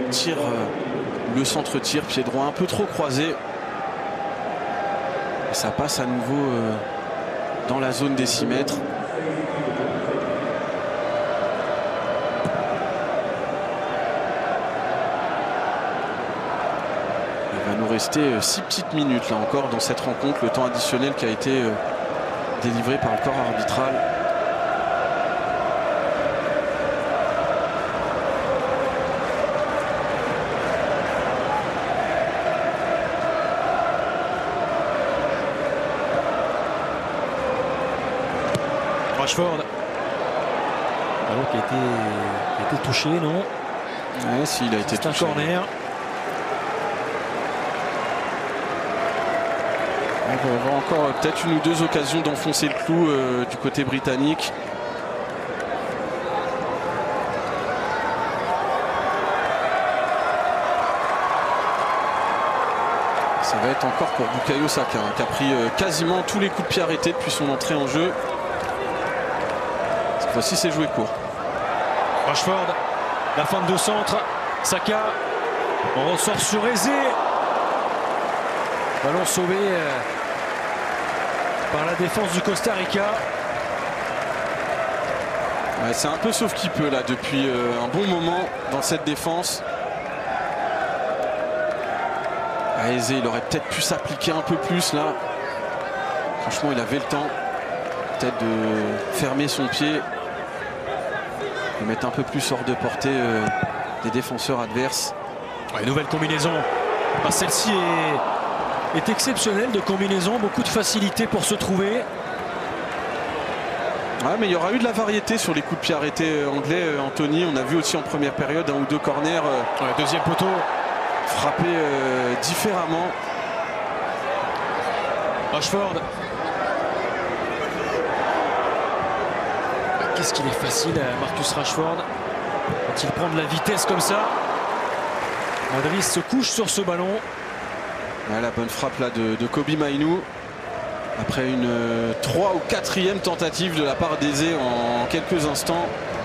Tire, le centre-tir, pied droit un peu trop croisé. Et ça passe à nouveau dans la zone des 6 mètres. Il va nous rester 6 petites minutes là encore dans cette rencontre. Le temps additionnel qui a été délivré par le corps arbitral. Rashford. Alors qui a été touché, non? Ouais, s'il a été touché. C'est un corner. On va avoir encore peut-être une ou deux occasions d'enfoncer le clou du côté britannique. Ça va être encore pour Bukayo Saka qui a pris quasiment tous les coups de pied arrêtés depuis son entrée en jeu. Cette fois-ci c'est joué court. Rashford, la fin de centre. Saka, on ressort sur Eze. Ballon sauvé par la défense du Costa Rica. Ouais, c'est un peu sauf qu'il peut là depuis un bon moment dans cette défense. Eze, il aurait peut-être pu s'appliquer un peu plus là. Franchement, il avait le temps peut-être de fermer son pied, de mettre un peu plus hors de portée des défenseurs adverses. Ouais, nouvelle combinaison. Ah, celle-ci est exceptionnelle de combinaison, beaucoup de facilité pour se trouver. Ouais, mais il y aura eu de la variété sur les coups de pied arrêtés anglais, Anthony. On a vu aussi en première période un ou deux corners. Ouais, deuxième poteau. Frappé différemment. Rashford. Qu'est-ce qu'il est facile, Marcus Rashford, quand il prend de la vitesse comme ça. Madrid se couche sur ce ballon. Ouais, la bonne frappe là de Kobbie Mainoo. Après une 3e ou 4e tentative de la part d'Eze en quelques instants.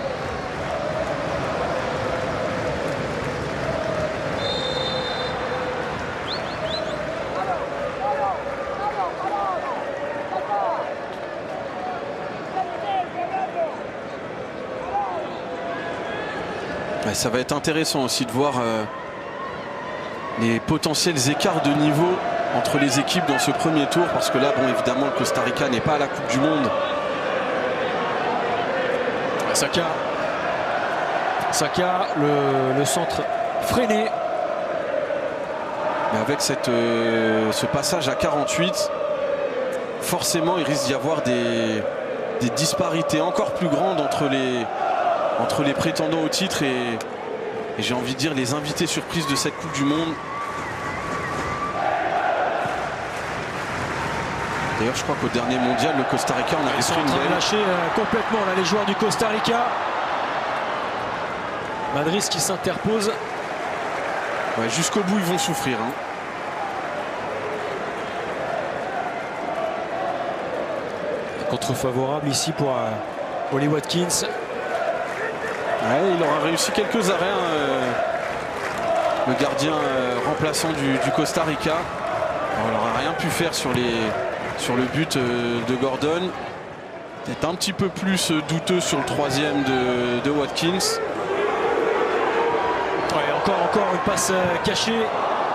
Ça va être intéressant aussi de voir les potentiels écarts de niveau entre les équipes dans ce premier tour, parce que là, bon, évidemment, le Costa Rica n'est pas à la Coupe du Monde. Saka, le centre freiné. Mais avec ce passage à 48, forcément, il risque d'y avoir des disparités encore plus grandes entre les prétendants au titre et j'ai envie de dire les invités surprises de cette Coupe du Monde. D'ailleurs, je crois qu'au dernier mondial, le Costa Rica, on avait Ils sont en train de lâcher complètement là, les joueurs du Costa Rica. Madrid qui s'interpose. Ouais, jusqu'au bout, ils vont souffrir. Hein. Contre favorable ici pour Ollie Watkins. Ouais, il aura réussi quelques arrêts, le gardien remplaçant du Costa Rica. Alors, il n'aura rien pu faire sur le but de Gordon. Peut-être un petit peu plus douteux sur le 3e de Watkins. Ouais, encore une passe cachée.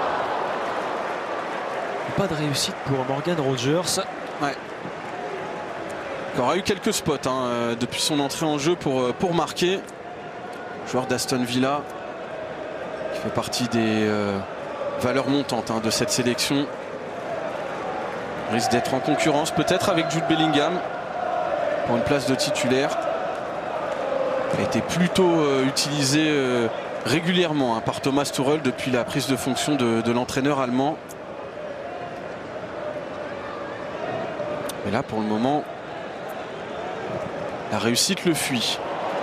Pas de réussite pour Morgan Rogers. Ouais. Il aura eu quelques spots depuis son entrée en jeu pour marquer. Joueur d'Aston Villa qui fait partie des valeurs montantes de cette sélection. Il risque d'être en concurrence peut-être avec Jude Bellingham pour une place de titulaire. Il a été plutôt utilisé régulièrement par Thomas Tuchel depuis la prise de fonction de l'entraîneur allemand. Mais là pour le moment la réussite le fuit.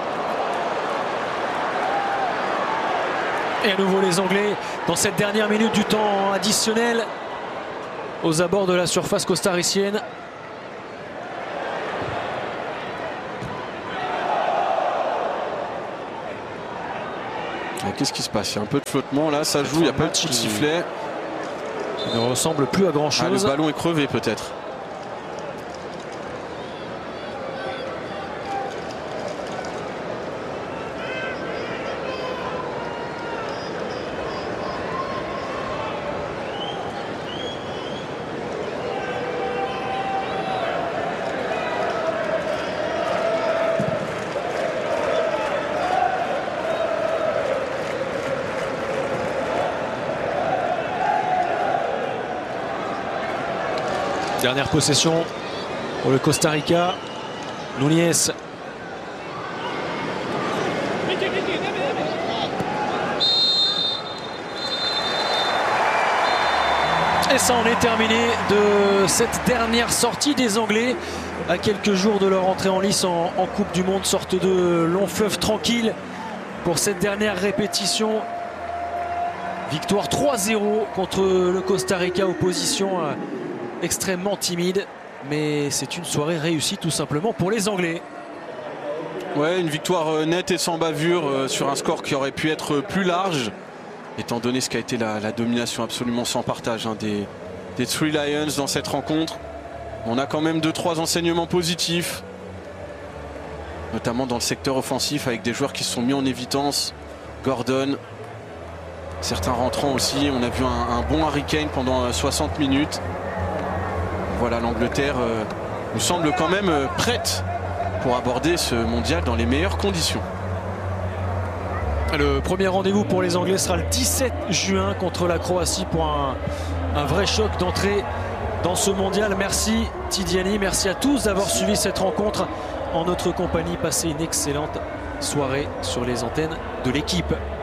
Et à nouveau les Anglais dans cette dernière minute du temps additionnel aux abords de la surface costaricienne. Qu'est-ce qui se passe? Il y a un peu de flottement là, ça joue, il n'y a pas de coup de sifflet. Il ne ressemble plus à grand chose. Le ballon est crevé peut-être. Dernière possession pour le Costa Rica. Núñez. Et ça en est terminé de cette dernière sortie des Anglais à quelques jours de leur entrée en lice en Coupe du Monde. Sorte de long fleuve tranquille pour cette dernière répétition. Victoire 3-0 contre le Costa Rica, opposition extrêmement timide, mais c'est une soirée réussie tout simplement pour les Anglais. Ouais, une victoire nette et sans bavure sur un score qui aurait pu être plus large, étant donné ce qu'a été la domination absolument sans partage des Three Lions dans cette rencontre. On a quand même 2-3 enseignements positifs, notamment dans le secteur offensif avec des joueurs qui se sont mis en évidence. Gordon, certains rentrants aussi. On a vu un bon Harry Kane pendant 60 minutes. Voilà, l'Angleterre nous semble quand même prête pour aborder ce mondial dans les meilleures conditions. Le premier rendez-vous pour les Anglais sera le 17 juin contre la Croatie pour un vrai choc d'entrée dans ce mondial. Merci Tidiane, merci à tous d'avoir suivi cette rencontre en notre compagnie. Passez une excellente soirée sur les antennes de l'équipe.